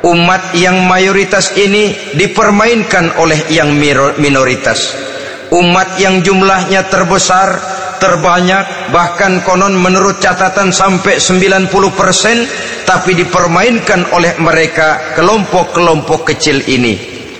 umat yang mayoritas ini dipermainkan oleh yang minoritas. Umat yang jumlahnya terbesar, terbanyak, bahkan konon menurut catatan sampai 90%, tapi dipermainkan oleh mereka kelompok-kelompok kecil ini.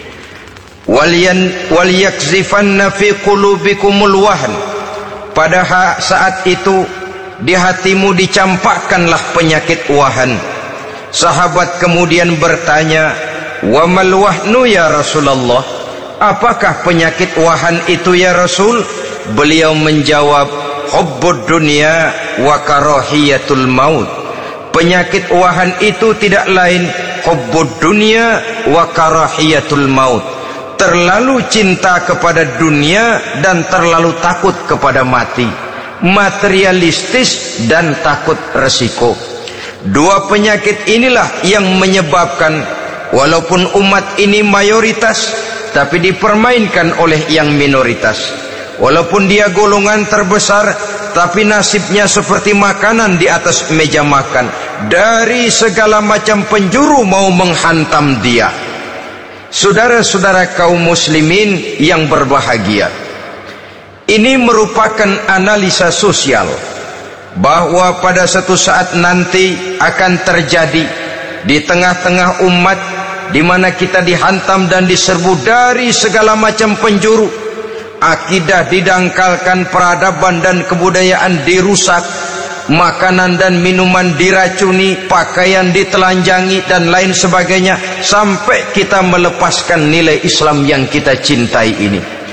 Waliyakzifanna fi qulubikumul wahn. Pada saat itu di hatimu dicampakkanlah penyakit wahan. Sahabat kemudian bertanya, "Wa mal wahnu ya Rasulullah?" Apakah penyakit wahan itu ya Rasul? Beliau menjawab, "Hubbud dunya wa karahiyatul maut." Penyakit wahan itu tidak lain hubbud dunya wa karahiyatul maut. Terlalu cinta kepada dunia dan terlalu takut kepada mati. Materialistis dan takut resiko. Dua penyakit inilah yang menyebabkan walaupun umat ini mayoritas, tapi dipermainkan oleh yang minoritas. Walaupun dia golongan terbesar, tapi nasibnya seperti makanan di atas meja makan. Dari segala macam penjuru mau menghantam dia. Saudara-saudara kaum muslimin yang berbahagia, ini merupakan analisa sosial bahwa pada satu saat nanti akan terjadi di tengah-tengah umat di mana kita dihantam dan diserbu dari segala macam penjuru. Akidah didangkalkan, peradaban dan kebudayaan dirusak, makanan dan minuman diracuni, pakaian ditelanjangi dan lain sebagainya, sampai kita melepaskan nilai Islam yang kita cintai ini.